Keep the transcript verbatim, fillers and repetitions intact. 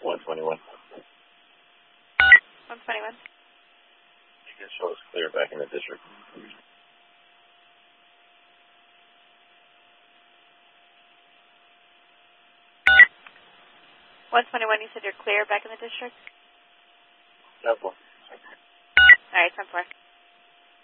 one twenty-one. one twenty-one. You can show us clear back in the district. one twenty-one, you said you're clear back in the district? No, four. All right, ten four.